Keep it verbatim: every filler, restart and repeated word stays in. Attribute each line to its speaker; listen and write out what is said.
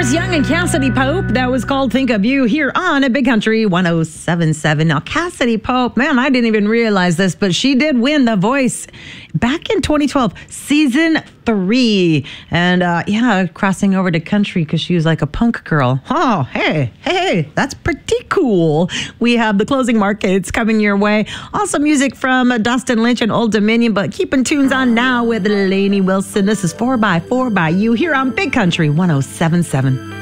Speaker 1: Chris Young and Cassidy Pope. That was called Think of You here on a Big Country one oh seven point seven. Now, Cassidy Pope, man, I didn't even realize this, but she did win The Voice back in twenty twelve, season three. And uh, yeah, crossing over to country because she was like a punk girl. Oh, hey, hey, that's pretty cool. We have the closing markets coming your way. Also music from uh, Dustin Lynch and Old Dominion, but keeping tunes on now with Lainey Wilson. This is four by four by You here on Big Country one oh seven point seven.